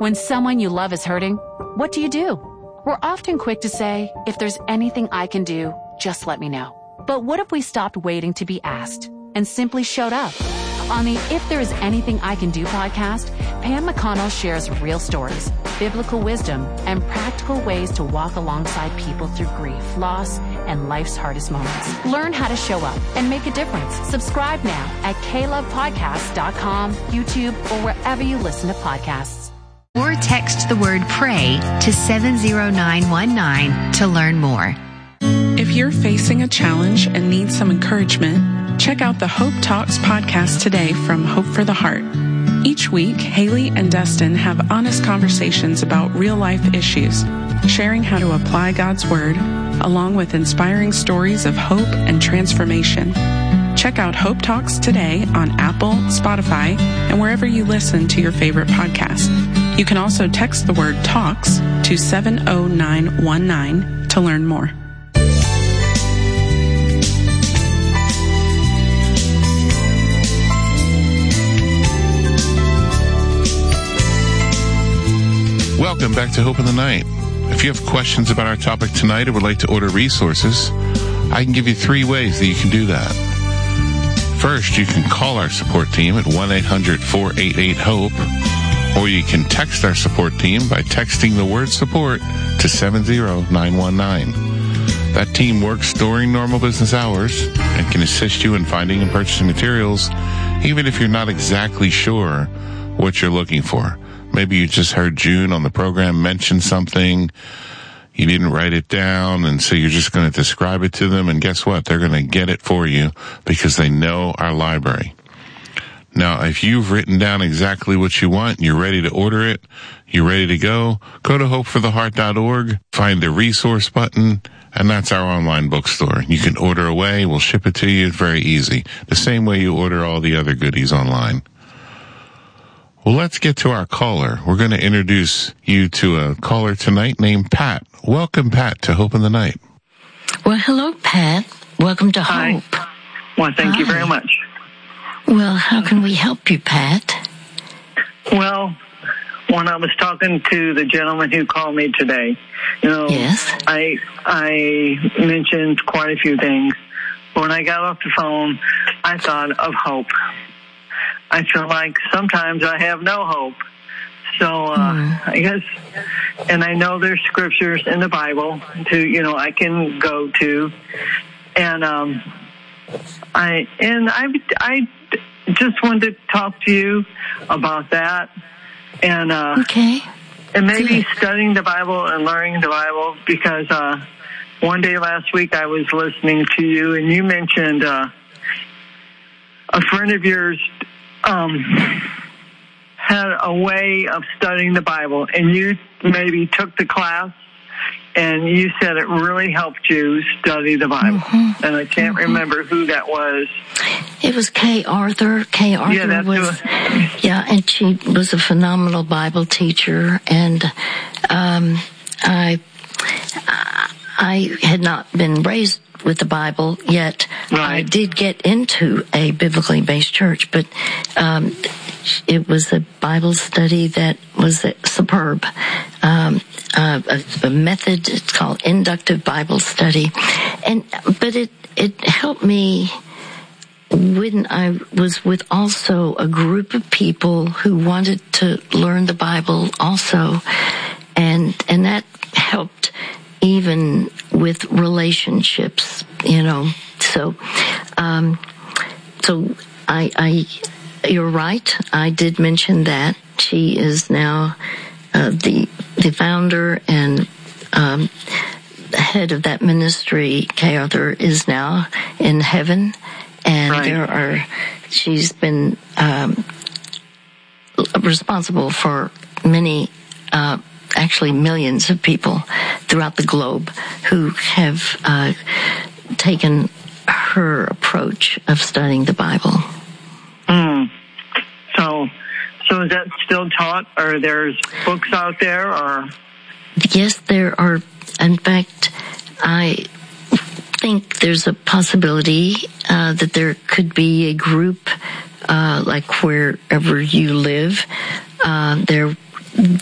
When someone you love is hurting, what do? We're often quick to say, if there's anything I can do, just let me know. But what if we stopped waiting to be asked and simply showed up? On the If There Is Anything I Can Do podcast, Pam McConnell shares real stories, biblical wisdom, and practical ways to walk alongside people through grief, loss, and life's hardest moments. Learn how to show up and make a difference. Subscribe now at KLovePodcasts.com, YouTube, or wherever you listen to podcasts. Or text the word PRAY to 70919 to learn more. If you're facing a challenge and need some encouragement, check out the Hope Talks podcast today from Hope for the Heart. Each week, Haley and Dustin have honest conversations about real-life issues, sharing how to apply God's Word, along with inspiring stories of hope and transformation. Check out Hope Talks today on Apple, Spotify, and wherever you listen to your favorite podcast. You can also text the word TALKS to 70919 to learn more. Welcome back to Hope in the Night. If you have questions about our topic tonight or would like to order resources, I can give you 3 ways that you can do that. First, you can call our support team at 1-800-488-HOPE, or you can text our support team by texting the word support to 70919. That team works during normal business hours and can assist you in finding and purchasing materials, even if you're not exactly sure what you're looking for. Maybe you just heard June on the program mention something, you didn't write it down, and so you're just going to describe it to them, and guess what? They're going to get it for you because they know our library. Now, if you've written down exactly what you want, you're ready to order it, you're ready to go to hopefortheheart.org, find the resource button, and that's our online bookstore. You can order away, we'll ship it to you. It's very easy. The same way you order all the other goodies online. Well, let's get to our caller. We're going to introduce you to a caller tonight named Pat. Welcome, Pat, to Hope in the Night. Well, hello, Pat. Welcome to Hi. Hope. Well, thank you very much. Well, how can we help you, Pat? Well, when I was talking to the gentleman who called me today, Yes. I mentioned quite a few things. When I got off the phone, I thought of hope. I feel like sometimes I have no hope. So I guess, and I know there's scriptures in the Bible I can go to, and I just wanted to talk to you about that, and Okay. and maybe Good. studying the Bible and learning the Bible, because one day last week I was listening to you and you mentioned a friend of yours had a way of studying the Bible, and you maybe took the class, and you said it really helped you study the Bible. Mm-hmm. And I can't remember who that was. It was Kay Arthur. Kay Arthur and she was a phenomenal Bible teacher, and I had not been raised with the Bible yet. Right. I did get into a biblically based church, but it was a Bible study that was superb. A method, it's called inductive Bible study, but it helped me when I was with also a group of people who wanted to learn the Bible also, and that helped even with relationships, So I you're right. I did mention that she is now the founder and head of that ministry. Kay Arthur is now in heaven, and right. She's been responsible for many. Actually millions of people throughout the globe who have taken her approach of studying the Bible. So is that still taught, or there's books out there, or? Yes, there are. In fact, I think there's a possibility that there could be a group, like wherever you live,